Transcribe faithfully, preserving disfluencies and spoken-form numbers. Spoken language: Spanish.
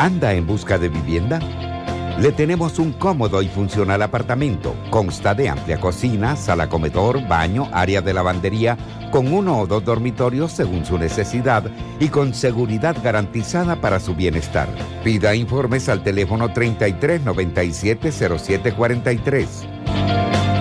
¿Anda en busca de vivienda? Le tenemos un cómodo y funcional apartamento. Consta de amplia cocina, sala comedor, baño, área de lavandería, con uno o dos dormitorios según su necesidad y con seguridad garantizada para su bienestar. Pida informes al teléfono treinta y tres noventa y siete cero siete cuarenta y tres.